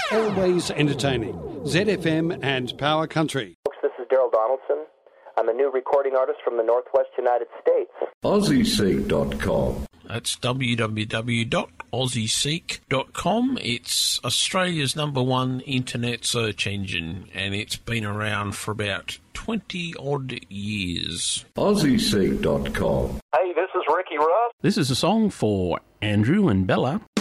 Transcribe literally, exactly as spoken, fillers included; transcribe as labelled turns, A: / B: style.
A: Always entertaining. Z F M and Power Country.
B: Folks, this is Daryl Donaldson. I'm a new recording artist from the Northwest United States.
C: Aussie Seek dot com.
D: That's w w w dot aussie seek dot com. It's Australia's number one internet search engine, and it's been around for about twenty-odd years.
C: Aussie Seek dot com.
E: Hey, this is Ricky Ruff.
F: This is a song for Andrew and Bella.